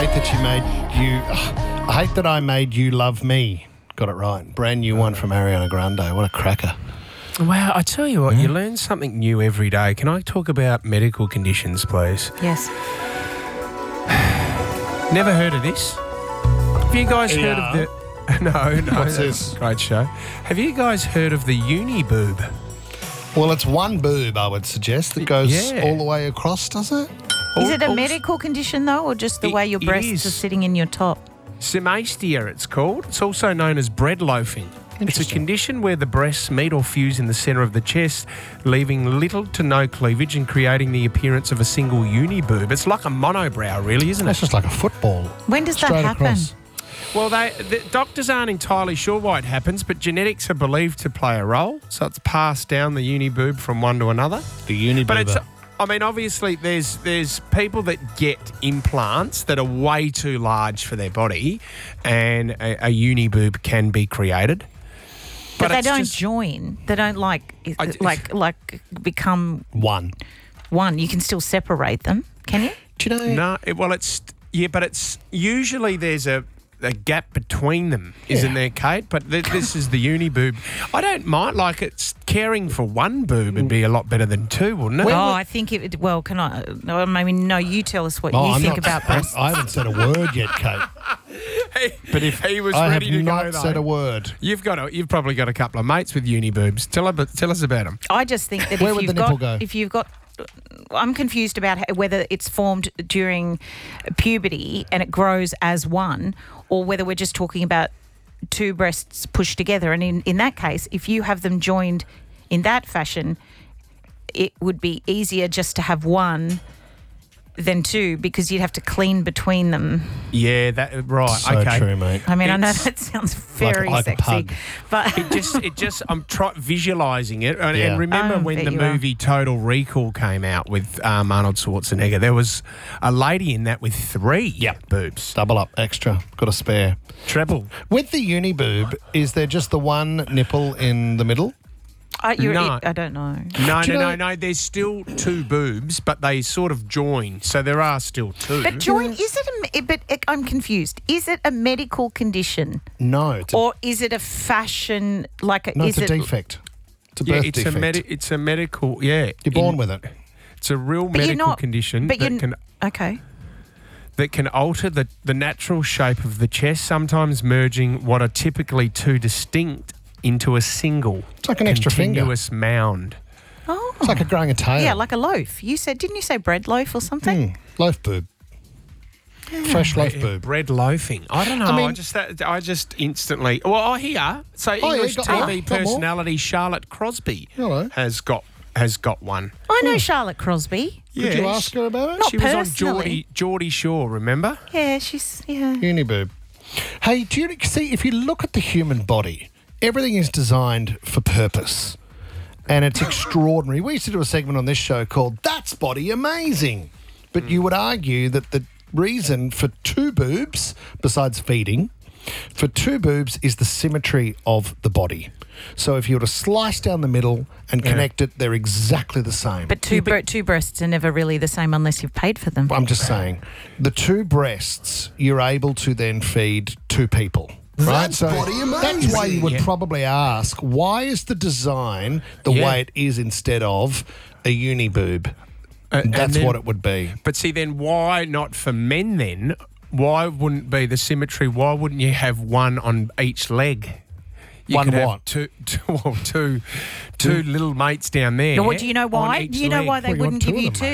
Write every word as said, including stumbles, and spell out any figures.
hate that you made you. ugh, I hate that I made you love me. Got it right. Brand new one from Ariana Grande. What a cracker. Wow, I tell you what, you learn something new every day. Can I talk about medical conditions, please? Yes. Never heard of this? Have you guys heard Yeah. of the... No, no. What's that's this? a Great show. Have you guys heard of the uni boob? Well, it's one boob, I would suggest, that goes Yeah. all the way across, does it? Is it a Also- medical condition, though, or just the It- way your it breasts is. are sitting in your top? Symastia, it's called. It's also known as bread loafing. It's a Interesting. condition where the breasts meet or fuse in the centre of the chest, leaving little to no cleavage and creating the appearance of a single uni boob. It's like a monobrow, really, isn't That's it? just like a football. When does that Straight happen? across. Well, they, the doctors aren't entirely sure why it happens, but genetics are believed to play a role. So it's passed down the uni boob from one to another. The uni But it's, boober. I mean, obviously, there's there's people that get implants that are way too large for their body, and a, a uni boob can be created. But, they it's don't just- join. They don't like I- like like become One. one. You can still separate them, can you? Do you know? No, it, well, it's yeah, but it's usually there's a. A gap between them, isn't Yeah. there, Kate? But th- this is the uni boob. I don't mind. Like, it's caring for one boob would be a lot better than two, wouldn't it? oh, I think it. Well, can I? No, maybe no. You tell us what Oh, you I'm think not- about I, breasts. I haven't said a word yet, Kate. But if he was I ready have to not go, though. said a word. You've got a, you've probably got a couple of mates with uni boobs. Tell, ab- tell us about them. I just think that Where if would you've the nipple got go? if you've got I'm confused about how, whether it's formed during puberty and it grows as one, or whether we're just talking about two breasts pushed together. And in, in that case, if you have them joined in that fashion, it would be easier just to have one than two, because you'd have to clean between them. Yeah, that right. So okay. true, mate. I mean, I know It's- that sounds very like a sexy, pug. but It just, it just, I'm try- visualising it. And, Yeah. and remember Oh, when bet the you are. movie Total Recall came out with um, Arnold Schwarzenegger, there was a lady in that with three Yep. boobs. Double up, extra. Got a spare. Treble. With the uni boob, is there just the one nipple in the middle? I, you're, No. I don't know. No, Do you no, know- no, no. There's still two boobs, but they sort of join. So there are still two. But join, is it a, me- but it- I'm confused. Is it a medical condition, No. It's a, or is it a fashion, like a, no, is it's a it, defect. It's a yeah, birth it's defect. a medi- it's a medical. Yeah, You're born in- with it. It's a real But you're medical not- condition but that you're, can okay. that can alter the, the natural shape of the chest, sometimes merging what are typically two distinct into a single It's like an extra finger. continuous mound. Oh. It's like a growing a tail. Yeah, like a loaf. You said, didn't you say bread loaf or something? Mm, loaf boob. Fresh loaf boob. Bread loafing. I don't know. I I, mean- just that, I just instantly. Well, I hear so Oh, yeah, English got T V more, got more. personality Charlotte Crosby Hello. has got has got one. I know Charlotte Crosby. Did you ask her about it? Not She was on personally. Geordie Geordie Shore. Remember? Yeah, she's, yeah. Uni boob. Hey, do you see, if you look at the human body, everything is designed for purpose. And it's extraordinary. We used to do a segment on this show called That's Body Amazing. But you would argue that the reason for two boobs, besides feeding, for two boobs is the symmetry of the body. So if you were to slice down the middle and connect it, they're exactly the same. But two, bre- two breasts are never really the same unless you've paid for them. I'm just saying, the two breasts, you're able to then feed two people. Right? That's So body that's why you would amazing. probably ask, why is the design the Yeah. way it is instead of a uni boob? Uh, and That's then- what it would be. But see, then why not for men then? Why wouldn't be the symmetry? Why wouldn't you have one on each leg? You One could have what? Two, two, well, two, two little mates down there. Well, do you know on why? each Do you know leg. why they Well, you want wouldn't two give of you them, two?